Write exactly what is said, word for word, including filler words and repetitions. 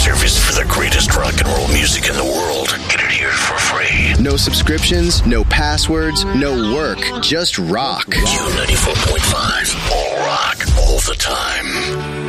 service for the greatest rock and roll music in the world. Get it here for free. No subscriptions, no passwords, no work, just rock. Q ninety-four point five. All rock, all the time.